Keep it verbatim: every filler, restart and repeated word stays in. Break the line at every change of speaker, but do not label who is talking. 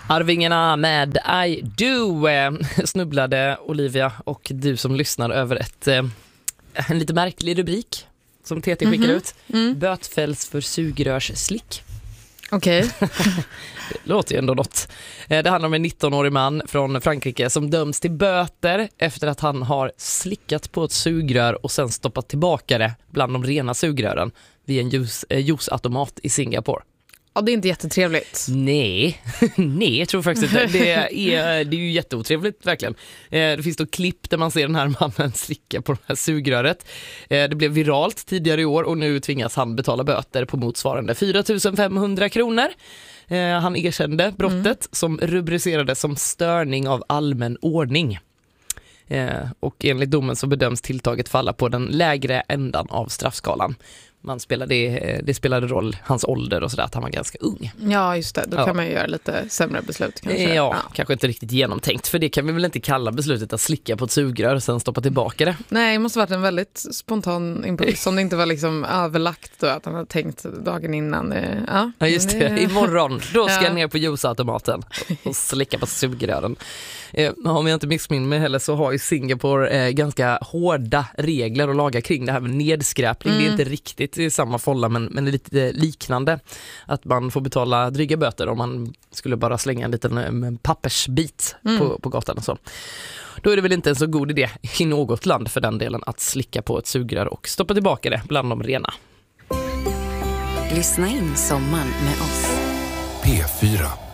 Arvingarna med I Do. Snubblade Olivia och du som lyssnar över ett, en lite märklig rubrik som T T skickar mm-hmm. ut. Mm. Bötfälls för sugrörsslick.
Okej. Okay.
Det låter ju ändå något. Det handlar om en nittonårig man från Frankrike som döms till böter efter att han har slickat på ett sugrör och sen stoppat tillbaka det bland de rena sugrören vid en juice, eh, juiceautomat i Singapore.
Ja, det är inte jättetrevligt.
Nej, nej, jag tror faktiskt inte. Det är, det är ju jätteotrevligt, verkligen. Det finns då klipp där man ser den här mannen slicka på det här sugröret. Det blev viralt tidigare i år och nu tvingas han betala böter på motsvarande fyra tusen femhundra kronor. Han erkände brottet mm. som rubricerades som störning av allmän ordning. Och enligt domen så bedöms tilltaget falla på den lägre ändan av straffskalan. Man spelade, det spelade roll, hans ålder och sådär, att han var ganska ung.
Ja, just det. Då kan
ja.
man ju göra lite sämre beslut kanske. Ja,
ja, kanske inte riktigt genomtänkt. För det kan vi väl inte kalla beslutet att slicka på ett sugrör och sen stoppa tillbaka det.
Nej, det måste varit en väldigt spontan impuls som det inte var liksom överlagt då, att han hade tänkt dagen innan. Ja,
ja just det. det. Imorgon, då ska
ja.
jag ner på juiceautomaten och slicka på sugrören. Eh, om jag inte missminner mig heller så har ju Singapore eh, ganska hårda regler och lagar kring det här med nedskräpning. Mm. Det är inte riktigt i samma folla men, men lite liknande. Att man får betala dryga böter om man skulle bara slänga en liten en pappersbit mm. på, på gatan och så. Då är det väl inte en så god idé i något land för den delen att slicka på ett sugrör och stoppa tillbaka det bland de rena.
Lyssna in sommaren med oss.
P fyra.